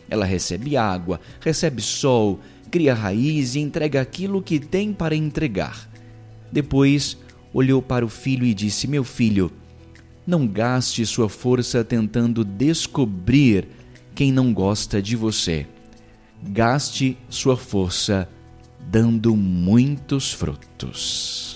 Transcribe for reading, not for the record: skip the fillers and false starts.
Ela recebe água, recebe sol, cria raiz e entrega aquilo que tem para entregar. Depois, olhou para o filho e disse: meu filho, não gaste sua força tentando descobrir quem não gosta de você. Gaste sua força dando muitos frutos.